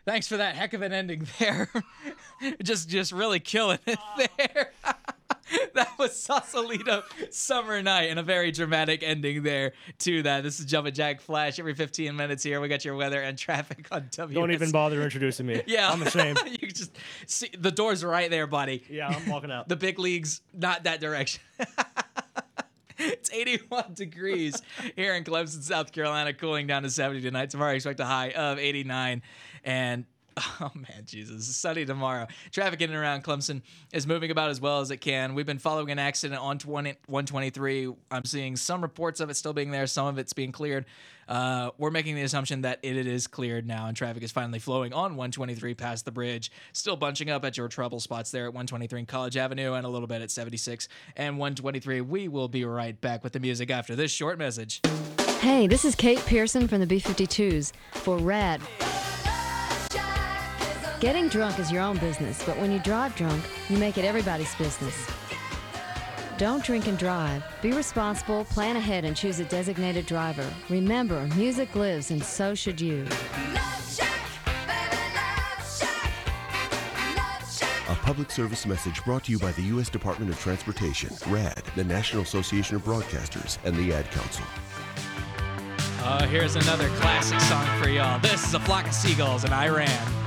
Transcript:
Thanks for that heck of an ending there. just really killing it there. That was Sausalito Summer Night, and a very dramatic ending there to that. This is Jumpin' Jack Flash every 15 minutes here. We got your weather and traffic on WS. Don't even bother introducing me. Yeah. I'm ashamed. You just see the door's right there, buddy. Yeah, I'm walking out. The big leagues, not that direction. It's 81 degrees here in Clemson, South Carolina, cooling down to 70 tonight. Tomorrow, expect a high of 89. And, oh, man, Jesus, it's sunny tomorrow. Traffic in and around Clemson is moving about as well as it can. We've been following an accident on 123. I'm seeing some reports of it still being there. Some of it's being cleared. We're making the assumption that it is cleared now, and traffic is finally flowing on 123 past the bridge. Still bunching up at your trouble spots there at 123 in College Avenue and a little bit at 76 and 123. We will be right back with the music after this short message. Hey, this is Kate Pearson from the B-52s for RAD. Getting drunk is your own business, but when you drive drunk, you make it everybody's business. Don't drink and drive. Be responsible, plan ahead, and choose a designated driver. Remember, music lives, and so should you. A public service message brought to you by the U.S. Department of Transportation, RAD, the National Association of Broadcasters, and the Ad Council. Here's another classic song for y'all. This is A Flock of Seagulls in Iran.